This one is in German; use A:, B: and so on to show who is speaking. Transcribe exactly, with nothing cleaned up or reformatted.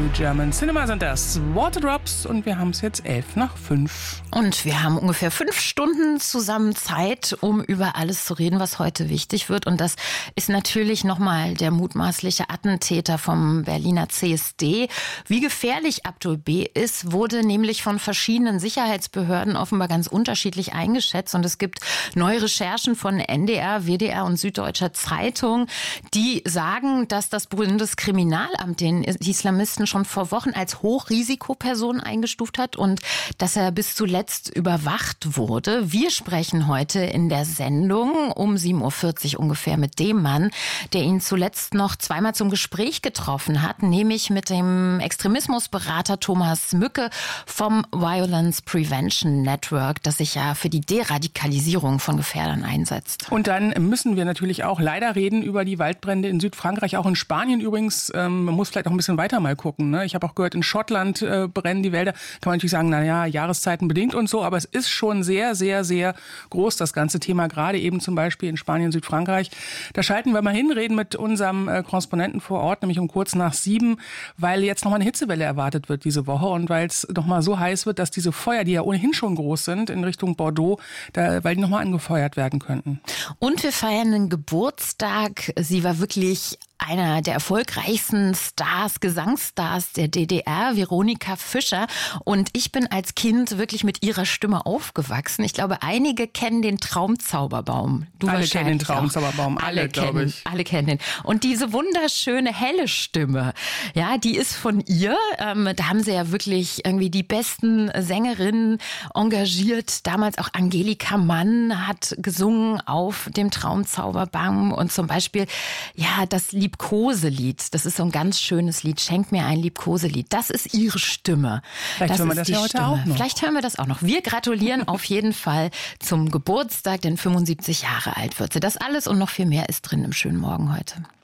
A: German Cinema sind das. Waterdrops und wir haben es jetzt elf nach fünf.
B: Und wir haben ungefähr fünf Stunden zusammen Zeit, um über alles zu reden, was heute wichtig wird. Und das ist natürlich nochmal der mutmaßliche Attentäter vom Berliner C S D. Wie gefährlich Abdul B. ist, wurde nämlich von verschiedenen Sicherheitsbehörden offenbar ganz unterschiedlich eingeschätzt. Und es gibt neue Recherchen von N D R, W D R und Süddeutscher Zeitung, die sagen, dass das Bundeskriminalamt den Islamisten schon vor Wochen als Hochrisikoperson eingestuft hat und dass er bis zuletzt überwacht wurde. Wir sprechen heute in der Sendung um sieben Uhr vierzig ungefähr mit dem Mann, der ihn zuletzt noch zweimal zum Gespräch getroffen hat, nämlich mit dem Extremismusberater Thomas Mücke vom Violence Prevention Network, das sich ja für die Deradikalisierung von Gefährdern einsetzt.
A: Und dann müssen wir natürlich auch leider reden über die Waldbrände in Südfrankreich, auch in Spanien übrigens. Ähm, man muss vielleicht auch ein bisschen weiter mal gucken. Ne? Ich habe auch gehört, in Schottland äh, brennen die Wälder. Kann man natürlich sagen, naja, Jahreszeiten bedingt und so, aber es ist schon sehr, sehr, sehr groß, das ganze Thema, gerade eben zum Beispiel in Spanien, Südfrankreich. Da schalten wir mal hin, reden mit unserem äh, Korrespondenten vor Ort, nämlich um kurz nach sieben, weil jetzt nochmal eine Hitzewelle erwartet wird diese Woche und weil es nochmal so heiß wird, dass diese Feuer, die ja ohnehin schon groß sind, in Richtung Bordeaux, da, weil die nochmal angefeuert werden könnten.
B: Und wir feiern einen Geburtstag. Sie war wirklich einer der erfolgreichsten Stars, Gesangsstars der D D R, Veronika Fischer. Und ich bin als Kind wirklich mit ihrer Stimme aufgewachsen. Ich glaube, einige kennen den Traumzauberbaum. Du
A: alle kennen den Traumzauberbaum, alle, alle glaube ich.
B: Alle kennen den. Und diese wunderschöne, helle Stimme, ja, die ist von ihr. Ähm, da haben sie ja wirklich irgendwie die besten Sängerinnen engagiert. Damals auch Angelika Mann hat gesungen auf dem Traumzauberbaum. Und zum Beispiel, ja, das Lied Liebkoselied. Das ist so ein ganz schönes Lied. Schenk mir ein Liebkoselied. Das ist ihre Stimme.
A: Vielleicht
B: das
A: hören wir das ja heute
B: Stimme.
A: auch noch.
B: Vielleicht hören wir das auch noch. Wir gratulieren auf jeden Fall zum Geburtstag, denn fünfundsiebzig Jahre alt wird sie. Das alles und noch viel mehr ist drin im schönen Morgen heute.